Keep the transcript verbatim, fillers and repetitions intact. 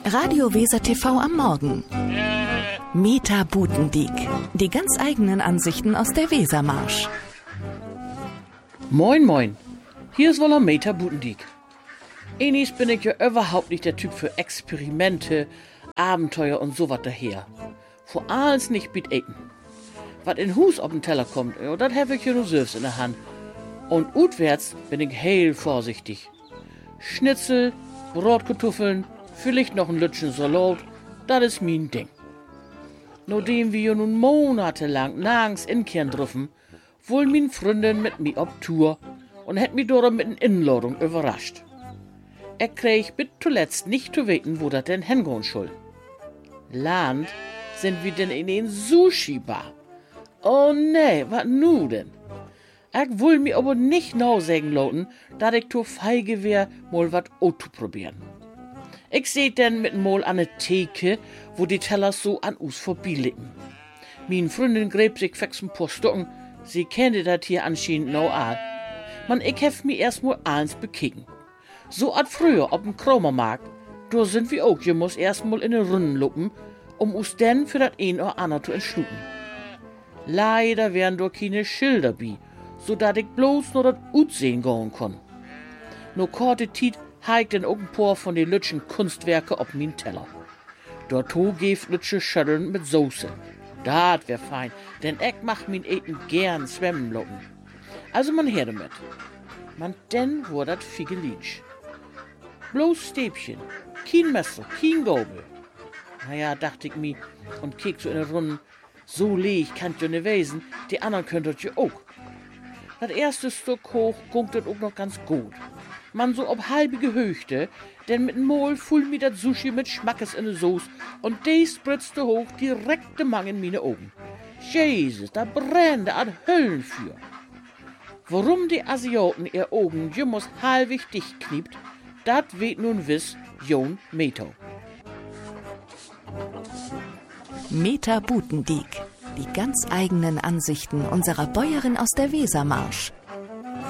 Radio Weser T V am Morgen. Meta Butendiek. Die ganz eigenen Ansichten aus der Wesermarsch. Moin moin, hier ist wohl Meta Butendiek. Enis bin ich ja überhaupt nicht der Typ für Experimente, Abenteuer und sowas daher. Vor allem nicht mit Eten. Was in Hus auf den Teller kommt, ja, das habe ich ja nur selbst in der Hand. Und utwärts bin ich heil vorsichtig. Schnitzel, Brotkartoffeln, vielleicht noch ein Lütchen Salat, das ist mein Ding. Nachdem wir nun monatelang nirgends inkehren dürfen, wohl min Freundin mit mir auf Tour und hätt mich dort mit einer Inladung überrascht. Er krieg bis zuletzt nicht zu wissen, wo das denn hingehen soll. Land sind wir denn in den Sushi-Bar. Oh nee, wat nu denn? Ich will mir aber nicht nou sagen lauten, dass ich to feige wär, mal wat auszuprobieren. Ich seh denn mit mal an ne Theke, wo die Teller so an us vorbeiliegen. Min Freundin gräb sich fix ein paar Stocken, sie kennte dat hier anscheinend no an. Man, ich hef mir erst mal eins bekicken. So at früher op dem Kromermarkt, da sind wir auch, je muss erst mal in den Runden luppen, um us denn für dat ein oder andere zu entschlucken. Leider wären doch keine Schilder bi, so dat ich bloß nur dat Utsehen gehen kon. No korte Tiet heigt den auch ein paar von den lütschen Kunstwerke op min Teller. Dort geft lütsche Schötteln mit Soße. Dat wär fein, denn ich mach min Eten gern zwemmen locken. Also man her damit. Man denn wo dat Figelitsch. Bloß Stäbchen, kein Messer, kein Gabel. Naja, dachte ich mi und kiek so in der Runde, so leeg kann ja ne wesen, die anderen könntet ja auch. Das erste Stück hoch gungt das auch noch ganz gut. Man so ob halbe Gehöchte, denn mit Mol fuhl mi dat Sushi mit Schmackes in de Soße und de spritzte hoch direkte Mang in mine Augen. Jesus, da brennte an Höllen für. Warum die Asiaten ihr Augen jemals halbig dicht kniept, dat weet nun wiss Jon Meto. Meta Butendiek. Die ganz eigenen Ansichten unserer Bäuerin aus der Wesermarsch.